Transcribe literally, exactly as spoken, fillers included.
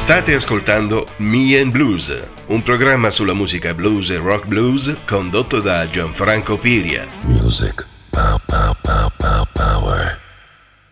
State ascoltando Me and Blues, un programma sulla musica blues e rock blues condotto da Gianfranco Piria. Music